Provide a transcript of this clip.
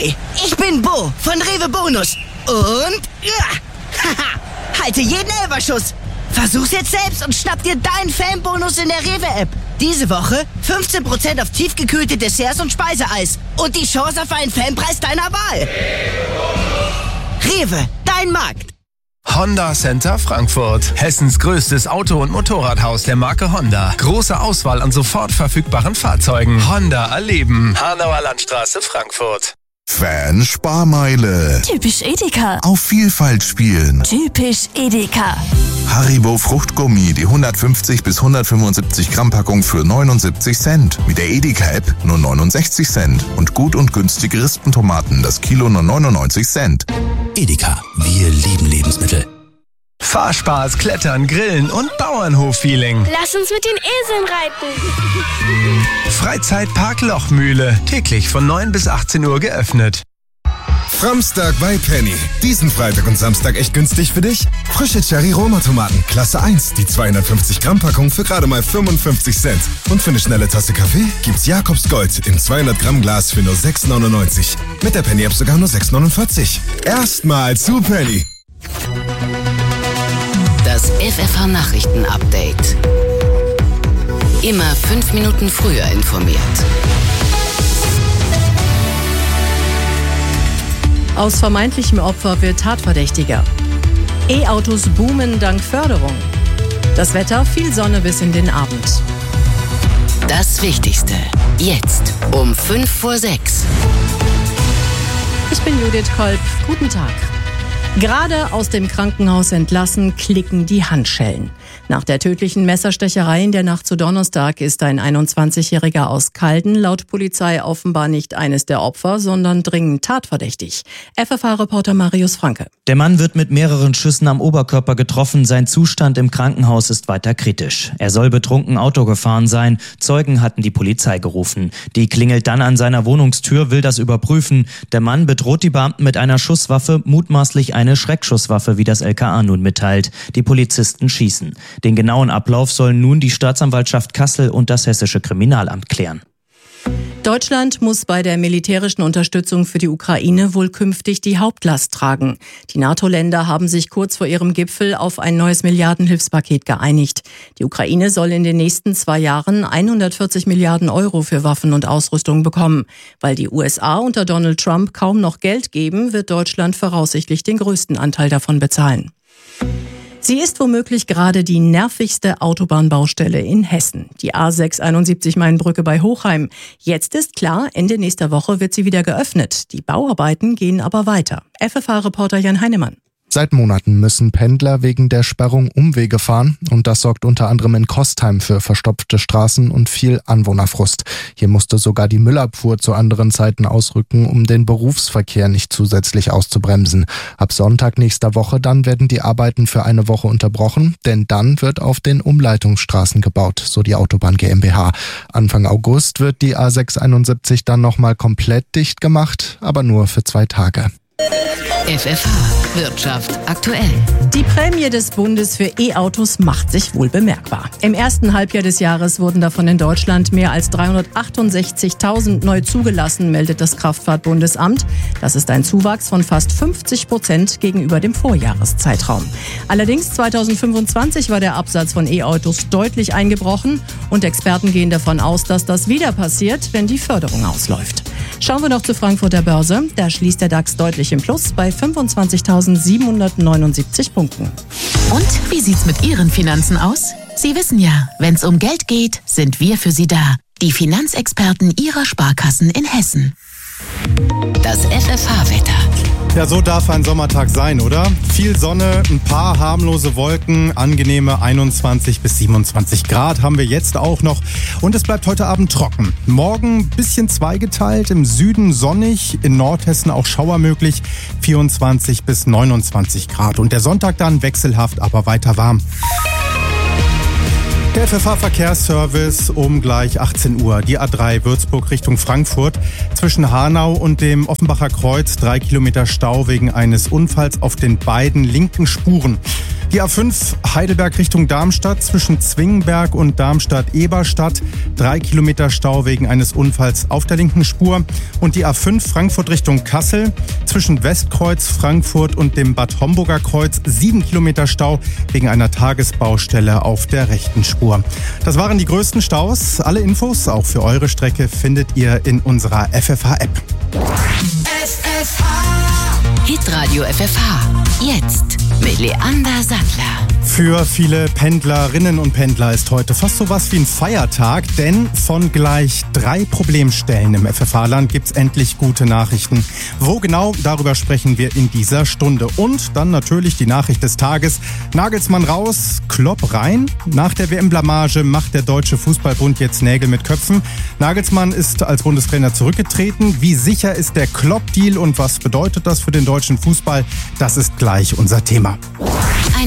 Ahoi, ich bin Bo von Rewe Bonus. Und halte jeden Elferschuss. Versuch's jetzt selbst und schnapp dir deinen Fanbonus in der Rewe-App. Diese Woche 15% auf tiefgekühlte Desserts und Speiseeis. Und die Chance auf einen Fanpreis deiner Wahl. Rewe, dein Markt. Honda Center Frankfurt. Hessens größtes Auto- und Motorradhaus der Marke Honda. Große Auswahl an sofort verfügbaren Fahrzeugen. Honda erleben. Hanauer Landstraße, Frankfurt. Fan-Sparmeile. Typisch Edeka. Auf Vielfalt spielen. Typisch Edeka. Haribo Fruchtgummi, die 150 bis 175 Gramm Packung für 79 Cent. Mit der Edeka-App nur 69 Cent. Und gut und günstige Rispentomaten, das Kilo nur 99 Cent. Edeka, wir lieben Lebensmittel. Fahrspaß, Klettern, Grillen und Bauernhof-Feeling. Lass uns mit den Eseln reiten. Freizeitpark Lochmühle. Täglich von 9 bis 18 Uhr geöffnet. Framstag bei Penny. Diesen Freitag und Samstag echt günstig für dich? Frische Cherry-Roma-Tomaten, Klasse 1. Die 250 Gramm Packung für gerade mal 55 Cent. Und für eine schnelle Tasse Kaffee gibt's Jakobs Gold im 200 Gramm Glas für nur 6,99. Mit der Penny-App sogar nur 6,49. Erstmal zu Penny. Das FFH-Nachrichten-Update. Immer 5 Minuten früher informiert. Aus vermeintlichem Opfer wird Tatverdächtiger. E-Autos boomen dank Förderung. Das Wetter, viel Sonne bis in den Abend. Das Wichtigste. Jetzt um 5:06. Ich bin Judith Kolb. Guten Tag. Gerade aus dem Krankenhaus entlassen, klicken die Handschellen. Nach der tödlichen Messerstecherei in der Nacht zu Donnerstag ist ein 21-Jähriger aus Calden laut Polizei offenbar nicht eines der Opfer, sondern dringend tatverdächtig. FFH-Reporter Marius Franke. Der Mann wird mit mehreren Schüssen am Oberkörper getroffen. Sein Zustand im Krankenhaus ist weiter kritisch. Er soll betrunken Auto gefahren sein. Zeugen hatten die Polizei gerufen. Die klingelt dann an seiner Wohnungstür, will das überprüfen. Der Mann bedroht die Beamten mit einer Schusswaffe, mutmaßlich eine Schreckschusswaffe, wie das LKA nun mitteilt. Die Polizisten schießen. Den genauen Ablauf sollen nun die Staatsanwaltschaft Kassel und das Hessische Kriminalamt klären. Deutschland muss bei der militärischen Unterstützung für die Ukraine wohl künftig die Hauptlast tragen. Die NATO-Länder haben sich kurz vor ihrem Gipfel auf ein neues Milliardenhilfspaket geeinigt. Die Ukraine soll in den nächsten 2 Jahren 140 Milliarden Euro für Waffen und Ausrüstung bekommen. Weil die USA unter Donald Trump kaum noch Geld geben, wird Deutschland voraussichtlich den größten Anteil davon bezahlen. Sie ist womöglich gerade die nervigste Autobahnbaustelle in Hessen, die A671 Mainbrücke bei Hochheim. Jetzt ist klar, Ende nächster Woche wird sie wieder geöffnet. Die Bauarbeiten gehen aber weiter. FFH-Reporter Jan Heinemann. Seit Monaten müssen Pendler wegen der Sperrung Umwege fahren und das sorgt unter anderem in Kostheim für verstopfte Straßen und viel Anwohnerfrust. Hier musste sogar die Müllabfuhr zu anderen Zeiten ausrücken, um den Berufsverkehr nicht zusätzlich auszubremsen. Ab Sonntag nächster Woche dann werden die Arbeiten für eine Woche unterbrochen, denn dann wird auf den Umleitungsstraßen gebaut, so die Autobahn GmbH. Anfang August wird die A671 dann nochmal komplett dicht gemacht, aber nur für 2 Tage. FFH Wirtschaft aktuell. Die Prämie des Bundes für E-Autos macht sich wohl bemerkbar. Im ersten Halbjahr des Jahres wurden davon in Deutschland mehr als 368.000 neu zugelassen, meldet das Kraftfahrtbundesamt. Das ist ein Zuwachs von fast 50% gegenüber dem Vorjahreszeitraum. Allerdings 2025 war der Absatz von E-Autos deutlich eingebrochen und Experten gehen davon aus, dass das wieder passiert, wenn die Förderung ausläuft. Schauen wir noch zur Frankfurter Börse. Da schließt der DAX deutlich im Plus bei 25.779 Punkten. Und wie sieht's mit Ihren Finanzen aus? Sie wissen ja, wenn's um Geld geht, sind wir für Sie da. Die Finanzexperten Ihrer Sparkassen in Hessen. Das FFH-Wetter. Ja, so darf ein Sommertag sein, oder? Viel Sonne, ein paar harmlose Wolken, angenehme 21 bis 27 Grad haben wir jetzt auch noch. Und es bleibt heute Abend trocken. Morgen ein bisschen zweigeteilt, im Süden sonnig, in Nordhessen auch Schauer möglich, 24 bis 29 Grad. Und der Sonntag dann wechselhaft, aber weiter warm. Der FFH-Verkehrsservice um gleich 18 Uhr. Die A3 Würzburg Richtung Frankfurt. Zwischen Hanau und dem Offenbacher Kreuz 3 Kilometer Stau wegen eines Unfalls auf den beiden linken Spuren. Die A5 Heidelberg Richtung Darmstadt zwischen Zwingenberg und Darmstadt-Eberstadt. 3 Kilometer Stau wegen eines Unfalls auf der linken Spur. Und die A5 Frankfurt Richtung Kassel zwischen Westkreuz, Frankfurt und dem Bad Homburger Kreuz. 7 Kilometer Stau wegen einer Tagesbaustelle auf der rechten Spur. Das waren die größten Staus. Alle Infos, auch für eure Strecke, findet ihr in unserer FFH-App. Hitradio FFH. Jetzt mit Leander Sattler. Für viele Pendlerinnen und Pendler ist heute fast sowas wie ein Feiertag, denn von gleich 3 Problemstellen im FFH-Land gibt's endlich gute Nachrichten. Wo genau, darüber sprechen wir in dieser Stunde. Und dann natürlich die Nachricht des Tages. Nagelsmann raus, Klopp rein. Nach der WM-Blamage macht der Deutsche Fußballbund jetzt Nägel mit Köpfen. Nagelsmann ist als Bundestrainer zurückgetreten. Wie sicher ist der Klopp-Deal und was bedeutet das für den deutschen Fußball? Das ist gleich unser Thema.